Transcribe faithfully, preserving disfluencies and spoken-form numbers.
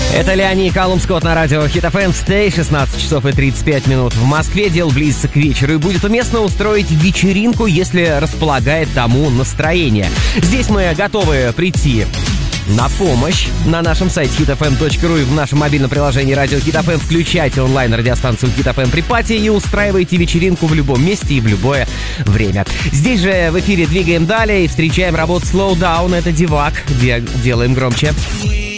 Это Леонид Колумбскот на радио Hit эф эм. Стей, шестнадцать часов и тридцать пять минут. В Москве дело близится к вечеру, и будет уместно устроить вечеринку, если располагает тому настроение. Здесь мы готовы прийти на помощь. На нашем сайте хит эф эм точка ру и в нашем мобильном приложении радио Hit эф эм включайте онлайн-радиостанцию Hit эф эм при пати и устраивайте вечеринку в любом месте и в любое время. Здесь же в эфире двигаем далее и встречаем работу Slow Down. Это Девак. Делаем громче.